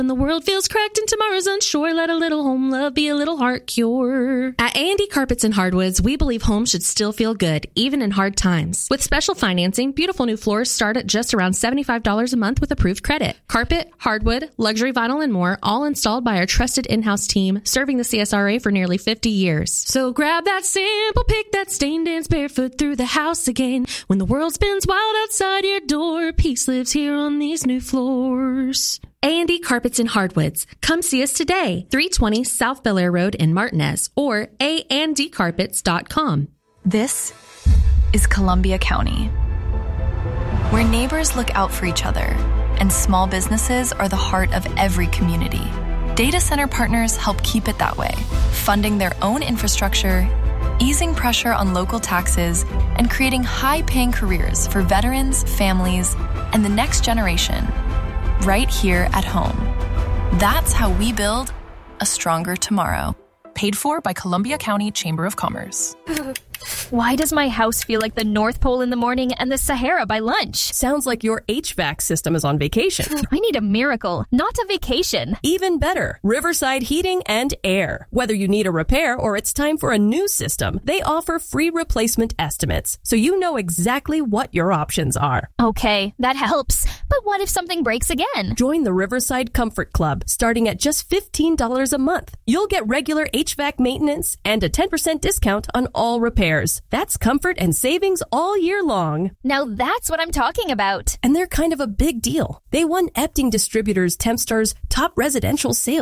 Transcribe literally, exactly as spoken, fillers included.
When the world feels cracked and tomorrow's unsure, let a little home love be a little heart cure. At A and D Carpets and Hardwoods, we believe home should still feel good, even in hard times. With special financing, beautiful new floors start at just around seventy-five dollars a month with approved credit. Carpet, hardwood, luxury vinyl, and more, all installed by our trusted in-house team, serving the C S R A for nearly fifty years. So grab that sample, pick that stain, dance barefoot through the house again. When the world spins wild outside your door, peace lives here on these new floors. A and D Carpets and Hardwoods. Come see us today, three twenty South Bel Air Road in Martinez, or a and d carpets dot com. This is Columbia County, where neighbors look out for each other and small businesses are the heart of every community. Data center partners help keep it that way, funding their own infrastructure, easing pressure on local taxes, and creating high-paying careers for veterans, families, and the next generation, right here at home. That's how we build a stronger tomorrow. Paid for by Columbia County Chamber of Commerce. Why does my house feel like the North Pole in the morning and the Sahara by lunch? Sounds like your H V A C system is on vacation. I need a miracle, not a vacation. Even better, Riverside Heating and Air. Whether you need a repair or it's time for a new system, they offer free replacement estimates, so you know exactly what your options are. Okay, that helps. But what if something breaks again? Join the Riverside Comfort Club, starting at just fifteen dollars a month. You'll get regular H V A C maintenance and a ten percent discount on all repairs. That's comfort and savings all year long. Now that's what I'm talking about. And they're kind of a big deal. They won Epting Distributors Tempstar's top residential sales